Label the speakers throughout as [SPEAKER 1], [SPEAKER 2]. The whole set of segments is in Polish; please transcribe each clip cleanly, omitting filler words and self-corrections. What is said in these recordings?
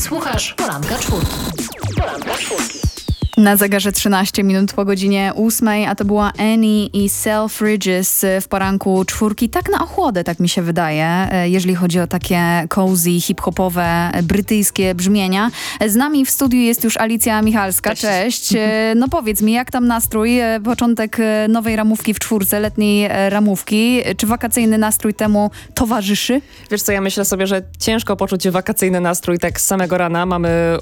[SPEAKER 1] Słuchasz Poranka Czwórki. Poranka Czwórki.
[SPEAKER 2] Na zegarze 13 minut po godzinie 8, a to była Annie i Selfridges w Poranku Czwórki. Tak na ochłodę, tak mi się wydaje, jeżeli chodzi o takie cozy, hip-hopowe, brytyjskie brzmienia. Z nami w studiu jest już Alicja Michalska. Cześć. No powiedz mi, jak tam nastrój? Początek nowej ramówki w czwórce, letniej ramówki. Czy wakacyjny nastrój temu towarzyszy?
[SPEAKER 3] Wiesz co, ja myślę sobie, że ciężko poczuć wakacyjny nastrój tak z samego rana. Mamy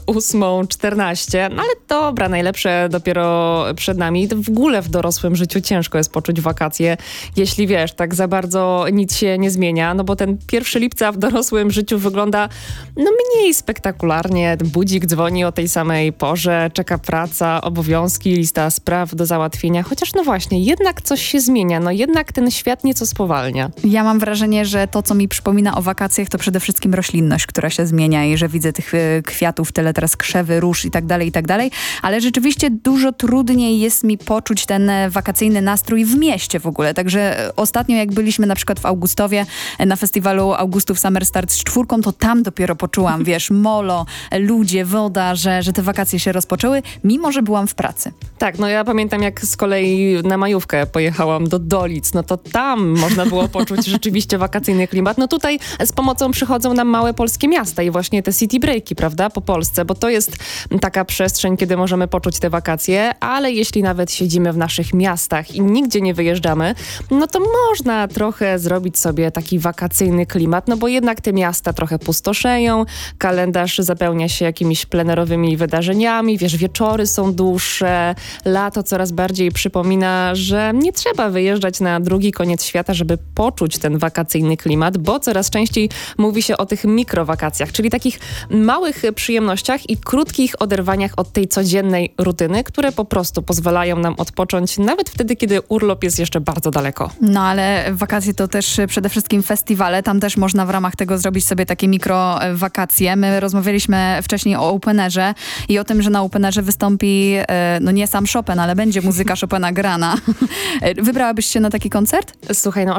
[SPEAKER 3] 8:14, no ale dobra, najlepsze dopiero przed nami. W ogóle w dorosłym życiu ciężko jest poczuć wakacje, jeśli wiesz, tak za bardzo nic się nie zmienia, no bo ten 1 lipca w dorosłym życiu wygląda mniej spektakularnie. Budzik dzwoni o tej samej porze, czeka praca, obowiązki, lista spraw do załatwienia, chociaż no właśnie, jednak coś się zmienia, jednak ten świat nieco spowalnia.
[SPEAKER 2] Ja mam wrażenie, że to, co mi przypomina o wakacjach, to przede wszystkim roślinność, która się zmienia i że widzę tych kwiatów, tyle teraz krzewy, róż i tak dalej, ale rzeczywiście dużo trudniej jest mi poczuć ten wakacyjny nastrój w mieście w ogóle. Także ostatnio jak byliśmy na przykład w Augustowie na festiwalu Augustów Summer Start z czwórką, to tam dopiero poczułam, wiesz, molo, ludzie, woda, że te wakacje się rozpoczęły, mimo że byłam w pracy.
[SPEAKER 3] Tak, ja pamiętam jak z kolei na majówkę pojechałam do Dolic, to tam można było poczuć rzeczywiście wakacyjny klimat. Tutaj z pomocą przychodzą nam małe polskie miasta i właśnie te city breaki, prawda, po Polsce, bo to jest taka przestrzeń, kiedy możemy poczuć te wakacje, ale jeśli nawet siedzimy w naszych miastach i nigdzie nie wyjeżdżamy, to można trochę zrobić sobie taki wakacyjny klimat, bo jednak te miasta trochę pustoszeją, kalendarz zapełnia się jakimiś plenerowymi wydarzeniami, wiesz, wieczory są dłuższe, lato coraz bardziej przypomina, że nie trzeba wyjeżdżać na drugi koniec świata, żeby poczuć ten wakacyjny klimat, bo coraz częściej mówi się o tych mikrowakacjach, czyli takich małych przyjemnościach i krótkich oderwaniach od tej codziennej rutyny, które po prostu pozwalają nam odpocząć nawet wtedy, kiedy urlop jest jeszcze bardzo daleko.
[SPEAKER 2] Ale wakacje to też przede wszystkim festiwale. Tam też można w ramach tego zrobić sobie takie mikrowakacje. My rozmawialiśmy wcześniej o Openerze i o tym, że na Openerze wystąpi nie sam Chopin, ale będzie muzyka Chopina grana. Wybrałabyś się na taki koncert?
[SPEAKER 3] Słuchaj,